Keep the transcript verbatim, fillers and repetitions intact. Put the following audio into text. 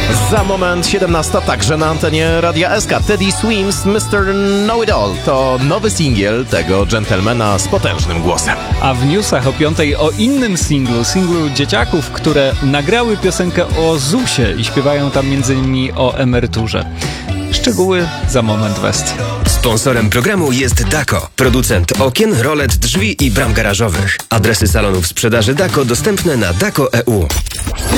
Za moment siedemnasta, także na antenie Radia S K. Teddy Swims, mister Know It All to nowy singiel tego dżentelmena z potężnym głosem. A w newsach o piątej o innym singlu, singlu dzieciaków, które nagrały piosenkę o zusie i śpiewają tam między innymi o emeryturze. Szczegóły za moment West. Sponsorem programu jest Dako, producent okien, rolet, drzwi i bram garażowych. Adresy salonów sprzedaży Dako dostępne na dako kropka e u.